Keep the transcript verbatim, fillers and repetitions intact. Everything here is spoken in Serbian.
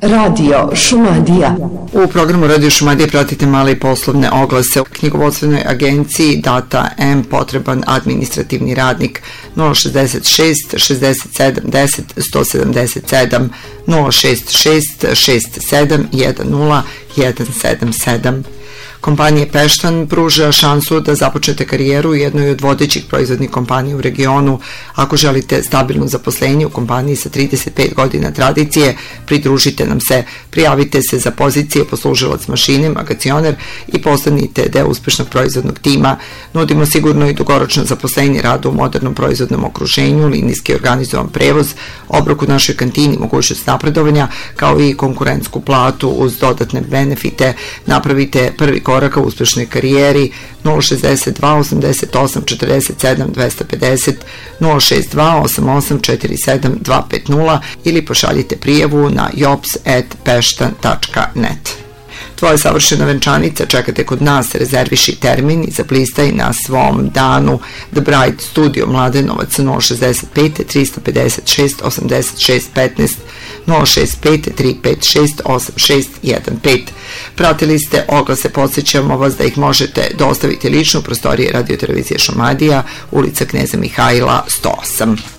Radio Šumadija. U programu Radio Šumadija pratite male i poslovne oglase. U knjigovodstvenoj agenciji Data M potreban administrativni radnik nula šezdeset šest šezdeset sedam deset sto sedamdeset sedam, nula šest šest šest sedam jedan nula jedan sedam sedam. Kompanija Peštan pruža šansu da započnete karijeru u jednoj od vodećih proizvodnih kompanija u regionu. Ako želite stabilno zaposlenje u kompaniji sa trideset pet godina tradicije, pridružite nam se, prijavite se za pozicije poslužilac mašine, magacioner i postanite deo uspešnog proizvodnog tima. Nudimo sigurno i dugoročno zaposlenje rada u modernom proizvodnom okruženju, linijski organizovan prevoz, obrok u našoj kantini, mogućnost napredovanja, kao i konkurentsku platu uz dodatne benefite. Napravite prvi koraka u uspešnoj karijeri. Nula šezdeset dva osamdeset osam četrdeset sedam dvesta pedeset, nula šest dva osam osam četiri sedam dva pet nula ili pošaljite prijavu na jobs at peštan tačka net. Tvoja savršena venčanica čekate kod nas, rezerviši termin i zaplistaj na svom danu. The Bride Studio Mladenovac nula šezdeset pet trista pedeset šest osamdeset šest petnaest, nula šest pet tri pet šest osam šest jedan pet. Pratili ste oglase, podsjećamo vas da ih možete dostaviti lično u prostorije Radio Televizije Šumadija, ulica Kneza Mihajla sto osam.